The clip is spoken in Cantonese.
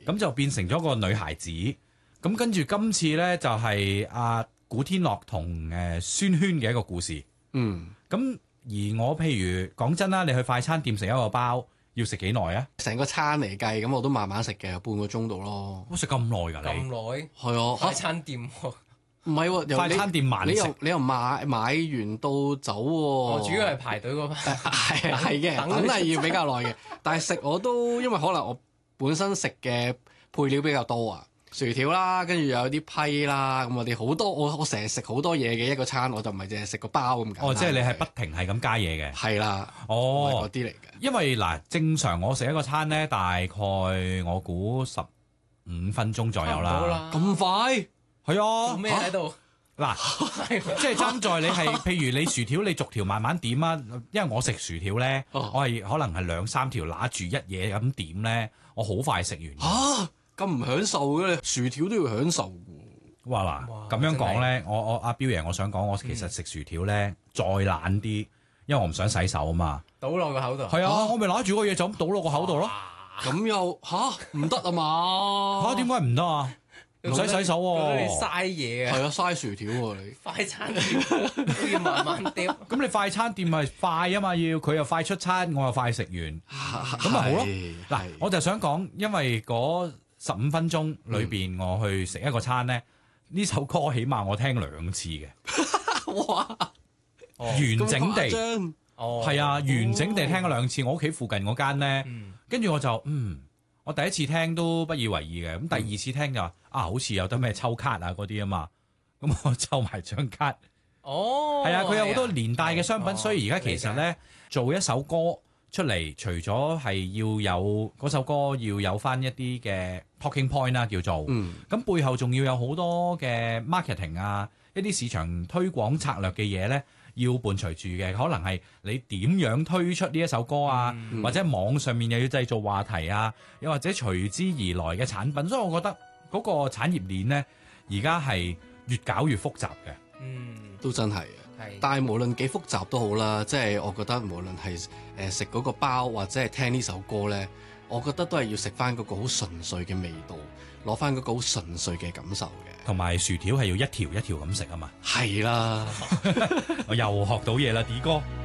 咁就變成咗個女孩子。咁跟住今次咧就係阿古天樂同孫軒嘅一個故事。咁而我譬如講真啦，你去快餐店食一個包要食幾耐啊？ 成個餐嚟計，咁我都慢慢食嘅，半個鐘度咯。 我食咁耐㗎你？ 咁耐係啊， 快餐店喎， 唔係喎， 快餐店慢食， 你又買完到走喎。 我主要係排隊嗰班。 係嘅，等係要比較耐嘅。但係食我都因為可能我本身食嘅配料比較多啊。薯條啦，跟住又有啲批啦，咁我哋好多，我成日食好多嘢嘅一個餐，我就唔係淨係食個包咁簡單。 即係你係不停係咁加嘢嘅。 係啦， 嗰啲嚟嘅。 因為嗱，正常我食一個餐咧，大概我估15分鐘左右啦。 咁快？ 係啊。 做咩喺度？ 嗱，即係爭在你係，譬如你薯條你逐條慢慢點啊，因為我食薯條咧，我係可能係2-3條揦住一嘢咁點咧，我好快食完。 咁唔享受嘅，薯條都要享受嘅。 哇嗱，咁樣講咧，我阿彪爺，我想講，我其實食薯條咧再懶啲，因為我唔想洗手啊嘛。 倒落個口度。 係啊，我咪揦住個嘢就咁倒落個口度咯。 咁又唔得啊嘛？ 點解唔得啊？唔使洗手喎。 你嘥嘢啊！ 係啊，嘥薯條喎你。 快餐店都要慢慢掉。 咁你快餐店咪快啊嘛？要佢又快出餐，我又快食完，咁咪好咯。嗱，我就想講，因為嗰15分鐘裏邊，我去食一個餐咧，呢首歌起碼我聽2次嘅。 哇！ 完整地， 係啊，完整地聽咗2次。我屋企附近嗰間咧，跟住我就我第一次聽都不以為意嘅，咁第二次聽就話好似有得咩抽卡啊嗰啲啊嘛，咁我抽埋張卡。係啊，佢有好多連帶嘅商品，所以而家其實咧做一首歌出嚟，除咗係要有嗰首歌要有翻一啲嘅 talking point 啦，叫做咁背後仲要有好多嘅 marketing 啊，一啲市場推廣策略嘅嘢咧，要伴隨住嘅，可能係你點樣推出呢一首歌啊，或者網上面又要製造話題啊，又或者隨之而來嘅產品，所以我覺得嗰個產業鏈咧而家係越搞越複雜嘅。 都真係啊！但係無論幾複雜都好啦，即係我覺得無論係食嗰個包或者係聽呢首歌咧，我覺得都係要食翻嗰個好純粹嘅味道，攞翻嗰個好純粹嘅感受嘅。 同埋薯條係要一條一條咁食啊嘛。 係啦， 我又學到嘢啦，D哥。